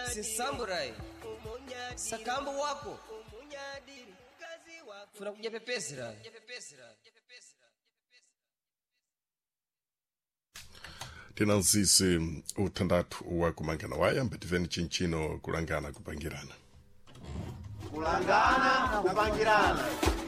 Samurai sakambo wako funa kuja pepesera tinanzise uthandatu wa kumangana waya mbetiveni chinchino kulangana kupangirana kulangana kupangirana